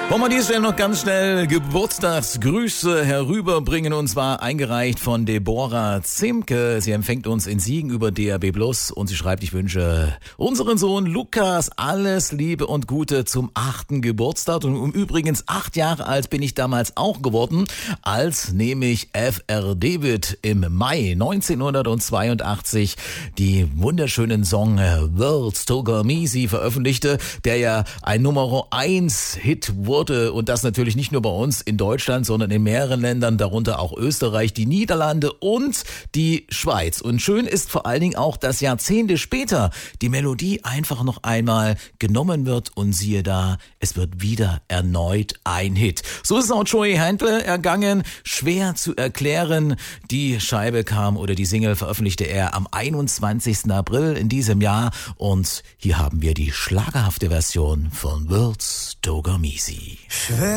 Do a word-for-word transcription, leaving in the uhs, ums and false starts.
Wollen wir an dieser Stelle noch ganz schnell Geburtstagsgrüße herüberbringen, und zwar eingereicht von Deborah Zimke. Sie empfängt uns in Siegen über D A B Plus und sie schreibt: Ich wünsche unseren Sohn Lukas alles Liebe und Gute zum achten Geburtstag. Und um übrigens acht Jahre alt bin ich damals auch geworden, als nämlich F R David im Mai neunzehnhundertzweiundachtzig die wunderschönen Song World's Toga Misi veröffentlichte, der ja ein Nummer eins Hit wurde. Und das natürlich nicht nur bei uns in Deutschland, sondern in mehreren Ländern, darunter auch Österreich, die Niederlande und die Schweiz. Und schön ist vor allen Dingen auch, dass Jahrzehnte später die Melodie einfach noch einmal genommen wird und siehe da, es wird wieder erneut ein Hit. So ist es auch Joey Handel ergangen. Schwer zu erklären. Die Scheibe kam oder die Single veröffentlichte er am einundzwanzigsten April in diesem Jahr. Und hier haben wir die schlagerhafte Version von World's Toga Misi. Schwer